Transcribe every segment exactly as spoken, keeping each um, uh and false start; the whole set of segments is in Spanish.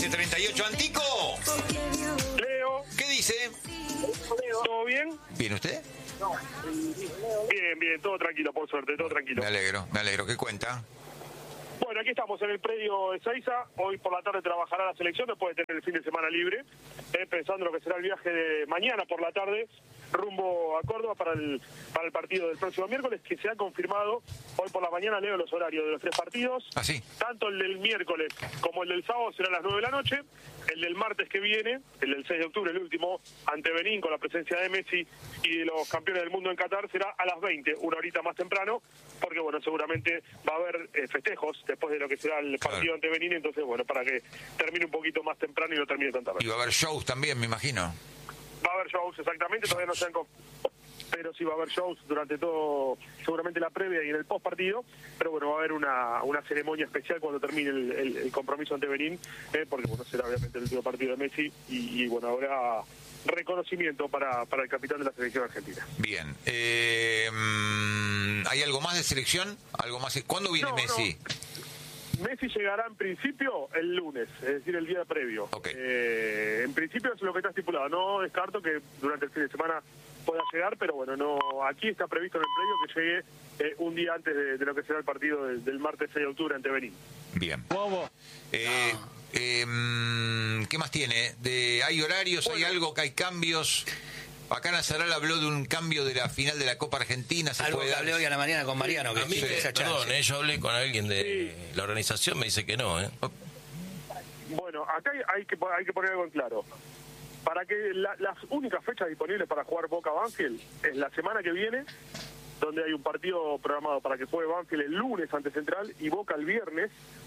quince treinta y ocho. Antico. Leo. ¿Qué dice? ¿Todo bien? ¿Bien usted? Bien, bien, todo tranquilo, por suerte, todo tranquilo. Me alegro, me alegro. ¿Qué cuenta? Bueno, aquí estamos en el predio de Ezeiza. Hoy por la tarde trabajará la selección después de tener el fin de semana libre, eh, pensando en lo que será el viaje de mañana por la tarde rumbo a Córdoba para el para el partido del próximo miércoles, que se ha confirmado hoy por la mañana. Leo los horarios de los tres partidos. ¿Ah, sí? Tanto el del miércoles como el del sábado será a las nueve de la noche. El del martes que viene, el del seis de octubre, el último, ante Benín, con la presencia de Messi y de los campeones del mundo en Qatar, será a las veinte, una horita más temprano, porque bueno, seguramente va a haber eh, festejos después de lo que será el partido Claro. ante Benín, entonces bueno, para que termine un poquito más temprano y no termine tan tarde. Y va a haber shows también, me imagino. Va a haber shows, exactamente, todavía no se han... pero sí va a haber shows durante todo, seguramente la previa y en el post partido, pero bueno, va a haber una, una ceremonia especial cuando termine el, el, el compromiso ante Benín, eh, porque bueno, será obviamente el último partido de Messi y, y bueno, habrá reconocimiento para, para el capitán de la selección argentina. Bien. Eh, ¿Hay algo más de selección? ¿Algo más? ¿Cuándo viene No, Messi? no. Messi llegará en principio el lunes, es decir, el día previo. Okay. Eh, en principio es lo que está estipulado. No descarto que durante el fin de semana pueda llegar, pero bueno, no. Aquí está previsto en el predio que llegue eh, un día antes de, de lo que será el partido del, del martes seis de octubre ante Benín. Bien. Bobo. Eh, No. eh, ¿Qué más tiene? De, ¿Hay horarios? Bueno. ¿Hay algo que hay cambios? Acá Nazaral habló de un cambio de la final de la Copa Argentina. ¿Se Algo puede que dar? hablé hoy a la mañana con Mariano, que A mí, tiene que, esa chance. perdón, eh, yo hablé con alguien de la organización, me dice que no, ¿eh? Bueno, acá hay, hay que hay que poner algo en claro. Para que la- las únicas fechas disponibles para jugar Boca Banfield es la semana que viene, donde hay un partido programado para que juegue Banfield el lunes ante Central y Boca el viernes,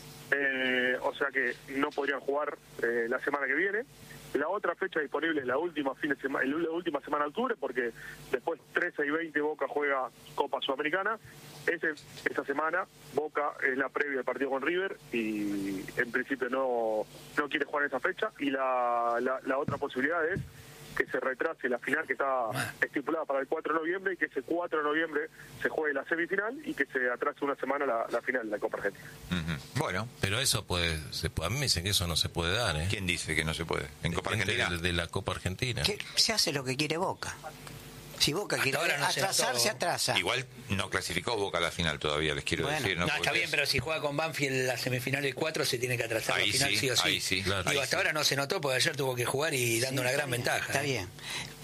eh, o sea que no podrían jugar eh, la semana que viene. La otra fecha disponible es la última fin de semana, la última semana de octubre, porque después trece y veinte Boca juega Copa Sudamericana. Ese, esa semana Boca es la previa del partido con River y en principio no, no quiere jugar esa fecha. Y la, la, la otra posibilidad es que se retrase la final que está estipulada para el cuatro de noviembre y que ese cuatro de noviembre se juegue la semifinal y que se atrase una semana la, la final de la Copa Argentina. Ujú. Bueno, Pero eso puede, se puede, a mí me dicen que eso no se puede dar, ¿eh? ¿quién dice que no se puede? ¿En Copa Gente Argentina? De, de la Copa Argentina. Que se hace lo que quiere Boca. Si Boca Hasta quiere ahora no se atrasar, notó. se atrasa. Igual no clasificó Boca a la final todavía, les quiero Bueno. decir. No, está Porque bien, es- pero si juega con Banfield la semifinal del cuatro se tiene que atrasar Ahí la final sí, sí o sí. ahí sí, claro. Digo, ahí hasta sí. ahora no se notó porque ayer tuvo que jugar y dando Sí, una está gran bien, ventaja. Está ¿eh? bien.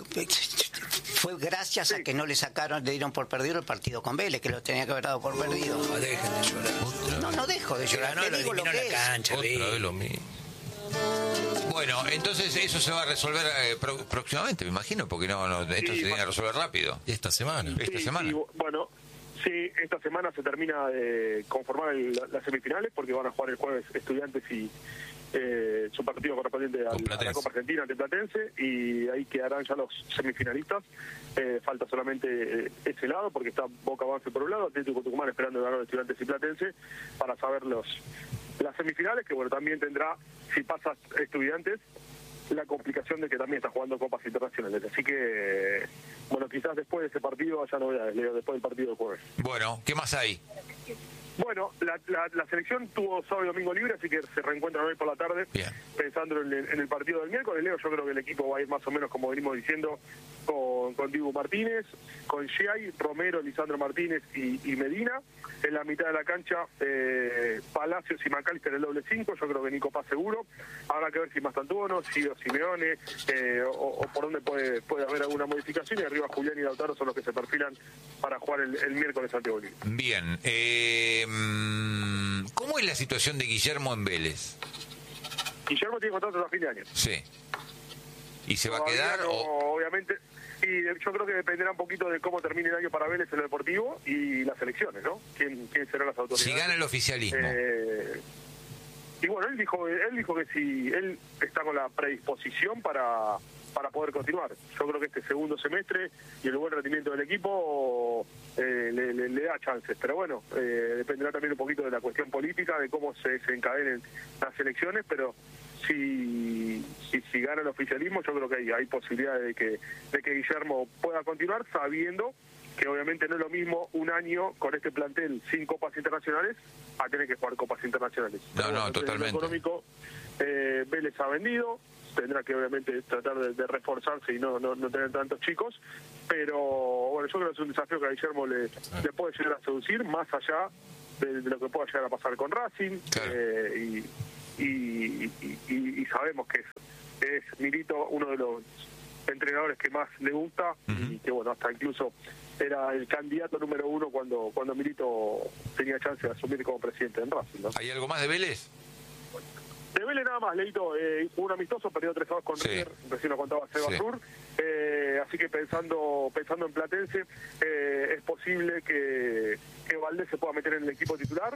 Fue gracias a que no le sacaron, le dieron por perdido el partido con Vélez, que lo tenía que haber dado por perdido. No, dejen de llorar. Otra, No, no dejo de Se llorar, ganó, te lo digo lo eliminó en que la es. cancha. otra River. vez lo mismo. Bueno, entonces eso se va a resolver eh, pro- próximamente, me imagino, porque no, no esto Sí, se tiene que va- resolver rápido. Esta semana. Esta Sí, semana. y, bueno, sí, esta semana se termina de conformar el- la- las semifinales porque van a jugar el jueves Estudiantes y eh, su partido correspondiente al- Con a Platense. la Copa Argentina ante Platense y ahí quedarán ya los semifinalistas. Eh, falta solamente eh, ese lado porque está Boca Banfield por un lado, Atlético Tucumán esperando ganar Estudiantes y Platense para saber los las semifinales, que bueno, también tendrá, si pasa Estudiantes, la complicación de que también está jugando copas internacionales. Así que, bueno, quizás después de ese partido haya novedades, Leo, después del partido del jueves. Bueno, ¿qué más hay? Bueno, la, la, la selección tuvo sábado y domingo libre, así que se reencuentran hoy por la tarde. Bien. Pensando en el, en el partido del miércoles, Leo, yo creo que el equipo va a ir más o menos como venimos diciendo, con, con Dibu Martínez, con Giai, Romero, Lisandro Martínez y, y Medina. En la mitad de la cancha, eh, Palacios y Macalister el doble cinco. Yo creo que Nico Paz seguro. Habrá que ver si Mastantuono, si Simeone, eh, o, o por dónde puede puede haber alguna modificación. Y arriba Julián y Lautaro son los que se perfilan para jugar el, el miércoles ante Bolivia. Bien. Eh, mm, ¿Cómo es la situación de Guillermo en Vélez? Guillermo tiene contrato hasta fin de año. Sí. ¿Y se va a Todavía quedar? no, o... obviamente. Y yo creo que dependerá un poquito de cómo termine el año para Vélez en lo deportivo y las elecciones, ¿no? ¿Quién, quién serán las autoridades? Si gana el oficialismo. Eh, y bueno, él dijo, él dijo que si él está con la predisposición para, para poder continuar. Yo creo que este segundo semestre y el buen rendimiento del equipo eh, le, le, le da chances. Pero bueno, eh, dependerá también un poquito de la cuestión política, de cómo se, se encadenen las elecciones, pero si, si, si gana el oficialismo, yo creo que hay, hay posibilidades de que, de que Guillermo pueda continuar, sabiendo que obviamente no es lo mismo un año con este plantel sin copas internacionales a tener que jugar copas internacionales. No, Pero no, bueno, desde lo totalmente. económico, eh, Vélez ha vendido, tendrá que obviamente tratar de, de reforzarse y no, no, no tener tantos chicos, pero bueno, yo creo que es un desafío que a Guillermo le, le puede llegar a seducir, más allá de, de lo que pueda llegar a pasar con Racing, claro. eh, y, y, y, y, y sabemos que es, es Milito uno de los entrenadores que más le gusta, uh-huh. y que bueno, hasta incluso era el candidato número uno cuando cuando Milito tenía chance de asumir como presidente en Racing, ¿no? ¿Hay algo más de Vélez? De Vélez nada más, Leito, eh, jugó un amistoso, perdió tres a dos con sí. River, recién lo contaba Seba sí. Sur, eh, así que pensando pensando en Platense, eh, es posible que, que Valdés se pueda meter en el equipo titular.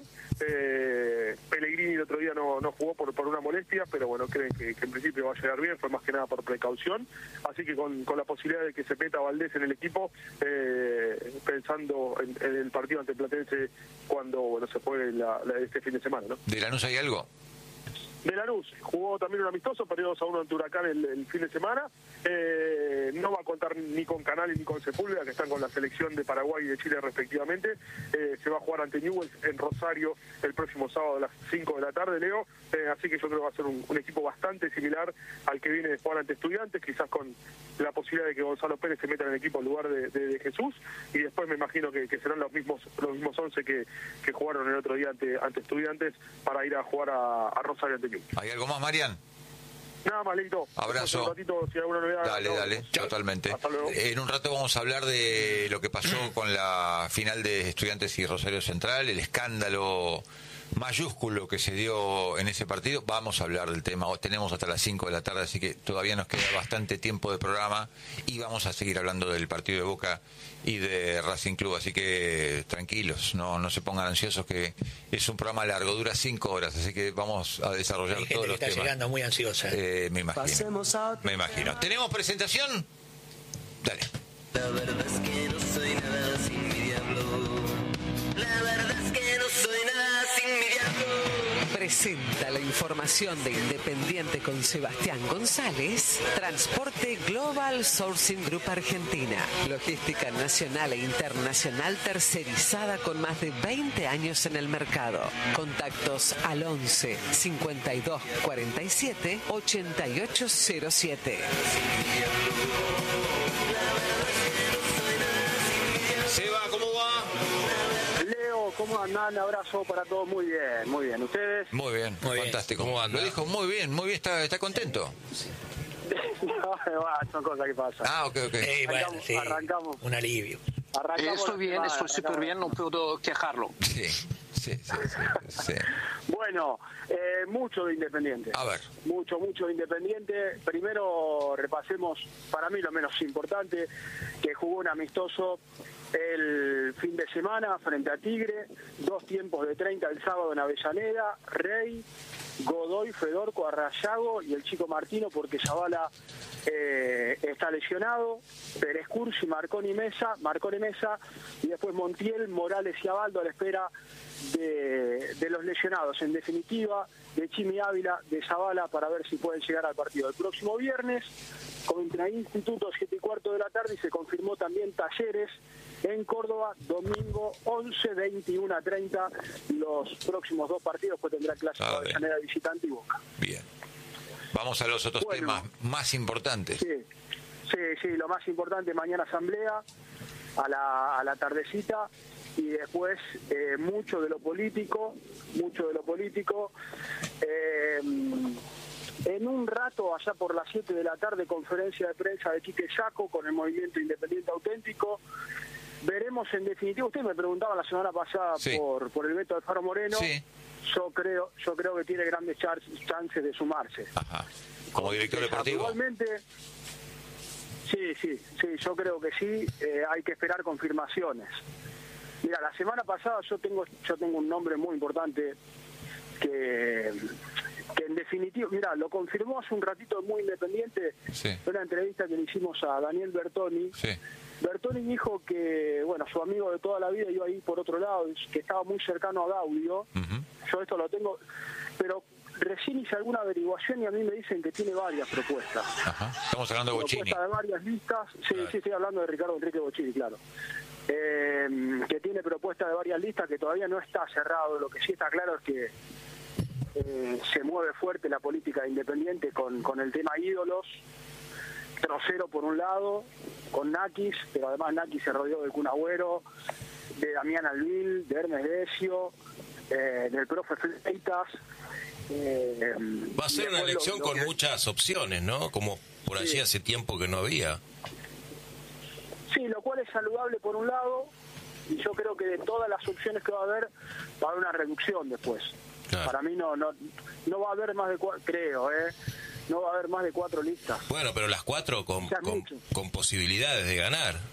eh, Pellegrini el otro día no, no jugó por, por una molestia, pero bueno, creen que, que en principio va a llegar bien, fue más que nada por precaución, así que con, con la posibilidad de que se meta Valdés en el equipo, eh, pensando en, en el partido ante Platense cuando bueno se juegue la, la, este fin de semana, ¿no? ¿De Lanús hay algo? De Lanús, jugó también un amistoso, perdió dos a uno ante Huracán el, el fin de semana. Eh, no va a contar ni con Canales ni con Sepúlveda, que están con la selección de Paraguay y de Chile respectivamente. Eh, se va a jugar ante Newell's en Rosario el próximo sábado a las cinco de la tarde, Leo. Eh, así que yo creo que va a ser un, un equipo bastante similar al que viene de jugar ante Estudiantes, quizás con la posibilidad de que Gonzalo Pérez se meta en el equipo en lugar de, de, de Jesús. Y después me imagino que, que serán los mismos los mismos once que, que jugaron el otro día ante, ante Estudiantes para ir a jugar a, a Rosario ante Newell's. ¿Hay algo más, Marian? Nada más, Lito. Abrazo. Un ratito, si hay alguna novedad, dale, no, dale, chao. Totalmente. Hasta luego. En un rato vamos a hablar de lo que pasó con la final de Estudiantes y Rosario Central, el escándalo mayúsculo que se dio en ese partido. Vamos a hablar del tema. Tenemos hasta las cinco de la tarde, así que todavía nos queda bastante tiempo de programa y vamos a seguir hablando del partido de Boca y de Racing Club, así que tranquilos, no no se pongan ansiosos, que es un programa largo, dura cinco horas, así que vamos a desarrollar Hay gente todos que los está temas. llegando muy ansiosa. Eh, me imagino. Me imagino. ¿Tenemos presentación? Dale. La verdad es que no soy nada sin mi diablo. La verdad es que no soy nada sin mi diablo. Presenta la información de Independiente con Sebastián González. Transporte Global Sourcing Group Argentina. Logística nacional e internacional tercerizada con más de veinte años en el mercado. Contactos al once cincuenta y dos cuarenta y siete ochenta y ocho cero siete. Seba, ¿cómo va? Leo, ¿cómo andan? Abrazo para todos. Muy bien, muy bien. ¿Ustedes? Muy bien, Muy bien. fantástico. ¿Cómo anda? Lo dijo muy bien, muy bien, está, está contento. No, son cosas que pasan. Ah, ok, ok. Eh, bueno, Arrancamos, sí, arrancamos. un alivio. Arrancamos Estoy la bien, semana, estoy súper bien, no puedo quejarlo. Sí, sí, sí, sí, sí. Bueno, eh, mucho de Independiente. A ver. Mucho, mucho de Independiente. Primero repasemos, para mí lo menos importante, que jugó un amistoso el fin de semana frente a Tigre, dos tiempos de treinta el sábado en Avellaneda, Rey, Godoy, Fedorco, Arrayago y el Chico Martino, porque Zavala eh, está lesionado, Pérez Cursi, Marconi Mesa, Marconi Mesa, y después Montiel, Morales y Abaldo a la espera de, de los lesionados, en definitiva, de Chimi Ávila, de Zavala, para ver si pueden llegar al partido el próximo viernes, contra Instituto, siete y cuarto de la tarde, y se confirmó también Talleres en Córdoba, domingo once, veintiuno a treinta, los próximos dos partidos, pues tendrá Clásico de Avellaneda visitante y Boca. Bien. Vamos a los otros Bueno. temas más importantes. Sí, sí, sí, lo más importante, mañana asamblea, a la, a la tardecita, y después eh, mucho de lo político, mucho de lo político. Eh, en un rato, allá por las siete de la tarde, conferencia de prensa de Quique Yaco con el Movimiento Independiente Auténtico. Veremos en definitiva, usted me preguntaba la semana pasada Sí. por por el veto de Alfaro Moreno. Sí. Yo creo yo creo que tiene grandes char- chances de sumarse. Ajá. Como director deportivo. Actualmente, sí, sí, sí, yo creo que sí, eh, hay que esperar confirmaciones. Mira, la semana pasada yo tengo yo tengo un nombre muy importante que, que en definitiva, mira, lo confirmó hace un ratito Muy Independiente, Sí. en una entrevista que le hicimos a Daniel Bertoni. Sí. Bertoni dijo que, bueno, su amigo de toda la vida iba a ir por otro lado, que estaba muy cercano a Gaudio. Ujú. Yo esto lo tengo, pero recién hice alguna averiguación y a mí me dicen que tiene varias propuestas. Ajá. Estamos hablando de Bochini. Propuesta de varias listas. Sí, sí, estoy hablando de Ricardo Enrique Bochini, claro. Eh, que tiene propuesta de varias listas, que todavía no está cerrado. Lo que sí está claro es que eh, se mueve fuerte la política de Independiente con, con el tema ídolos. Trocero por un lado, con Nakis, pero además Nakis se rodeó de Kun Agüero, de Damián Alvil, de Hermes Decio, eh, del profe Fleitas. Eh, Va a ser una elección lo, lo con que... muchas opciones, ¿no? Como por allí sí. hace tiempo que no había. Sí, lo cual es saludable por un lado, y yo creo que de todas las opciones que va a haber, va a haber una reducción después. Claro. Para mí no no no va a haber más de cuatro, creo, ¿eh? No va a haber más de cuatro listas. Bueno, pero las cuatro con, con, con posibilidades de ganar.